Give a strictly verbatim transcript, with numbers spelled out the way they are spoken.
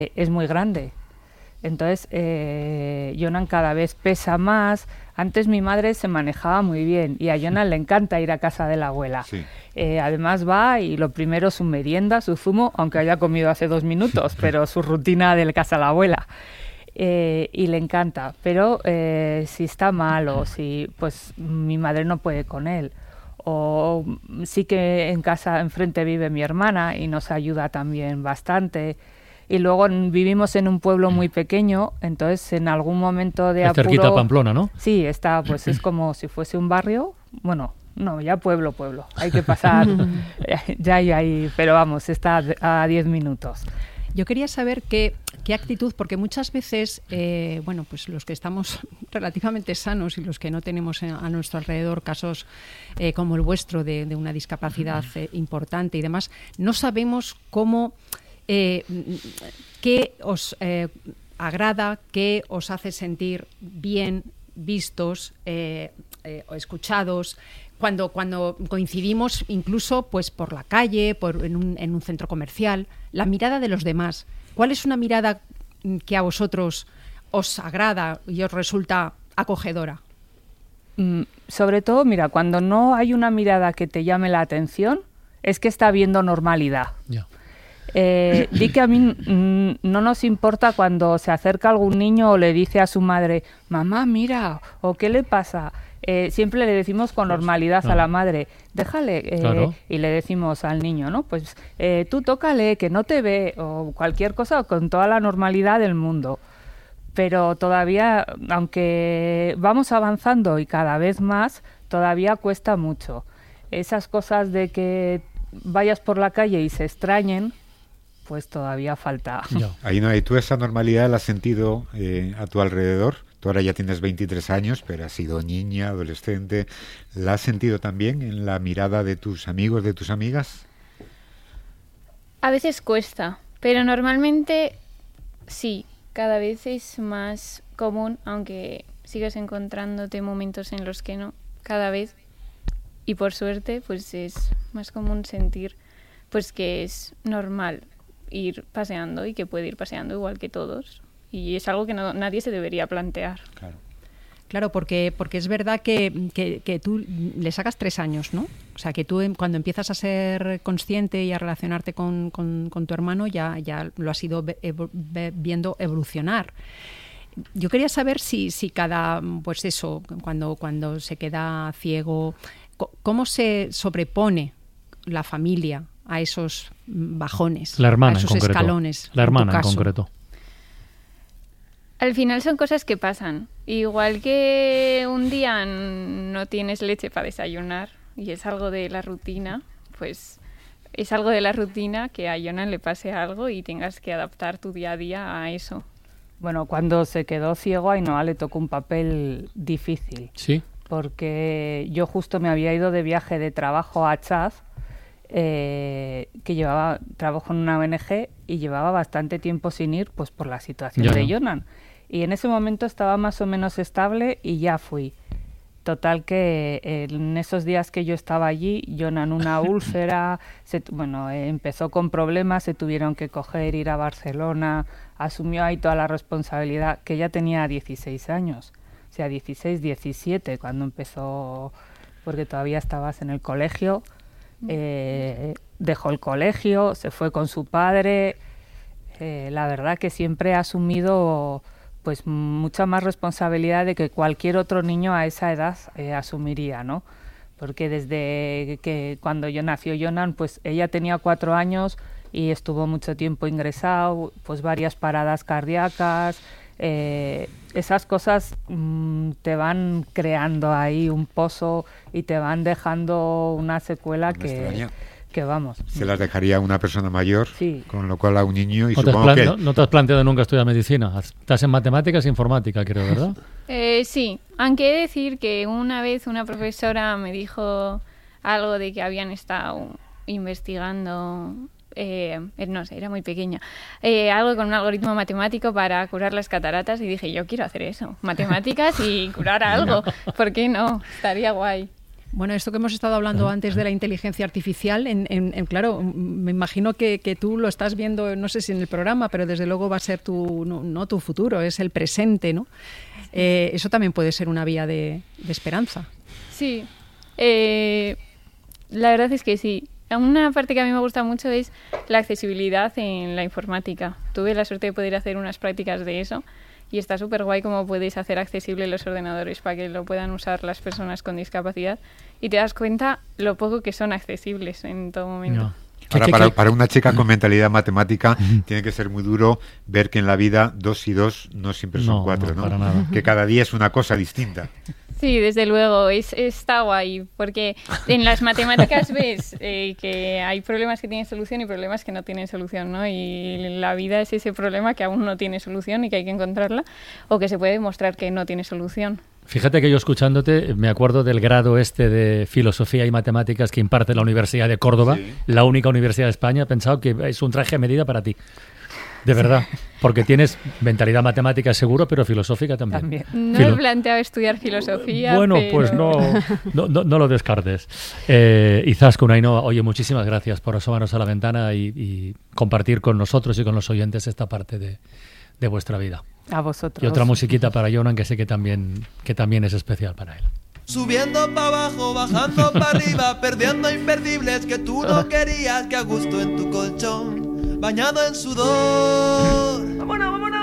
es muy grande. Entonces, eh, Jonan cada vez pesa más. Antes mi madre se manejaba muy bien y a Jonan le encanta ir a casa de la abuela. Sí. Eh, además va y lo primero su merienda, su zumo, aunque haya comido hace dos minutos, pero su rutina de casa de la abuela. Eh, y le encanta, pero eh, si está mal o si pues mi madre no puede con él. O sí que en casa enfrente vive mi hermana y nos ayuda también bastante. Y luego vivimos en un pueblo muy pequeño, entonces en algún momento de es apuro... cerquita a Pamplona, ¿no? Sí, está, pues es como si fuese un barrio, bueno, no, ya pueblo, pueblo, hay que pasar, ya hay ahí, pero vamos, está a diez minutos. Yo quería saber qué, qué actitud, porque muchas veces, eh, bueno, pues los que estamos relativamente sanos y los que no tenemos a nuestro alrededor casos eh, como el vuestro de, de una discapacidad eh, importante y demás, no sabemos cómo... Eh, ¿Qué os eh, agrada, qué os hace sentir bien vistos, eh, eh, o escuchados, cuando, cuando coincidimos incluso pues, por la calle, por, en, un, en un centro comercial? La mirada de los demás. ¿Cuál es una mirada que a vosotros os agrada y os resulta acogedora? Mm, sobre todo, mira, cuando no hay una mirada que te llame la atención, es que está habiendo normalidad. Ya. Eh, di que a mí mm, no nos importa cuando se acerca algún niño o le dice a su madre, mamá, mira, o qué le pasa. Eh, siempre le decimos con normalidad claro. a la madre, déjale, eh, Claro. y le decimos al niño, ¿no? Pues eh, tú tócale, que no te ve, o cualquier cosa, con toda la normalidad del mundo. Pero todavía, aunque vamos avanzando y cada vez más, todavía cuesta mucho. Esas cosas de que vayas por la calle y se extrañen, pues todavía falta. Ya. Ainhoa, ¿y tú esa normalidad la has sentido eh, a tu alrededor? Tú ahora ya tienes veintitrés años, pero has sido niña, adolescente. ¿La has sentido también en la mirada de tus amigos, de tus amigas? A veces cuesta, pero normalmente sí, cada vez es más común, aunque sigas encontrándote momentos en los que no, cada vez, y por suerte, pues es más común sentir pues que es normal ir paseando y que puede ir paseando igual que todos. Y es algo que no, nadie se debería plantear. Claro. Claro, porque, porque es verdad que, que, que tú le sacas tres años, ¿no? O sea, que tú cuando empiezas a ser consciente y a relacionarte con, con, con tu hermano ya, ya lo has ido evo, viendo evolucionar. Yo quería saber si, si cada, pues eso, cuando, cuando se queda ciego, ¿cómo se sobrepone la familia a esos bajones, la hermana a esos en concreto. escalones? La hermana en, en tu caso. concreto. Al final son cosas que pasan. Igual que un día no tienes leche para desayunar y es algo de la rutina, pues es algo de la rutina que a Jonan le pase algo y tengas que adaptar tu día a día a eso. Bueno, cuando se quedó ciego, a Ainhoa le tocó un papel difícil. Sí. Porque yo justo me había ido de viaje de trabajo a Chaz, eh, que llevaba trabajo en una O N Ge y llevaba bastante tiempo sin ir, pues por la situación Ya, de ya. Jonan. Y en ese momento estaba más o menos estable y ya fui. Total que eh, en esos días que yo estaba allí, Jonan una úlcera, se, bueno, eh, empezó con problemas, se tuvieron que coger, ir a Barcelona, asumió ahí toda la responsabilidad, que ya tenía dieciséis años. O sea, dieciséis, diecisiete, cuando empezó, porque todavía estabas en el colegio, eh, dejó el colegio, se fue con su padre. Eh, la verdad que siempre ha asumido pues mucha más responsabilidad de que cualquier otro niño a esa edad eh, asumiría, ¿no? Porque desde que cuando yo nació Jonan, pues ella tenía cuatro años y estuvo mucho tiempo ingresado, pues varias paradas cardíacas. Eh, esas cosas mmm, te van creando ahí un pozo y te van dejando una secuela que, que vamos. Se las dejaría a una persona mayor, sí. Con lo cual a un niño y ¿No te, supongo plan- que... no, no te has planteado nunca estudiar medicina? Estás en matemáticas e informática, creo, ¿verdad? Eh, sí, aunque he de decir que una vez una profesora me dijo algo de que habían estado investigando... Eh, no sé, era muy pequeña, eh, algo con un algoritmo matemático para curar las cataratas y dije, yo quiero hacer eso, matemáticas y curar algo, ¿por qué no? Estaría guay. Bueno, esto que hemos estado hablando antes de la inteligencia artificial, en, en, en claro, me imagino que, que tú lo estás viendo, no sé si en el programa, pero desde luego va a ser tu, no, no tu futuro, es el presente, ¿no? Eh, eso también puede ser una vía de, de esperanza. Sí, eh, la verdad es que sí. Una parte que a mí me gusta mucho es la accesibilidad en la informática. Tuve la suerte de poder hacer unas prácticas de eso. Y está súper guay cómo puedes hacer accesible los ordenadores para que lo puedan usar las personas con discapacidad y te das cuenta lo poco que son accesibles en todo momento. No. Ahora, para, para una chica con mentalidad matemática tiene que ser muy duro ver que en la vida dos y dos no siempre son no, cuatro, no, ¿no? Para nada. Que cada día es una cosa distinta. Sí, desde luego, es, está guay, porque en las matemáticas ves eh, que hay problemas que tienen solución y problemas que no tienen solución, ¿no? Y la vida es ese problema que aún no tiene solución y que hay que encontrarla, o que se puede demostrar que no tiene solución. Fíjate que yo escuchándote me acuerdo del grado este de Filosofía y Matemáticas que imparte la Universidad de Córdoba, sí. La única universidad de España. He pensado que es un traje a medida para ti. De verdad, porque tienes mentalidad matemática seguro, pero filosófica también. también. No Filo- he planteado estudiar filosofía, Bueno, pero... pues no, no, no, no lo descartes. Eh, Izaskun, Ainhoa, oye, muchísimas gracias por asomarnos a la ventana y, y compartir con nosotros y con los oyentes esta parte de, de vuestra vida. A vosotros. Y otra musiquita para Jonan, que sé que también, que también es especial para él. Subiendo para abajo, bajando para arriba, perdiendo imperdibles que tú no querías, que a gusto en tu colchón, bañado en sudor. ¡Vámonos, vámonos!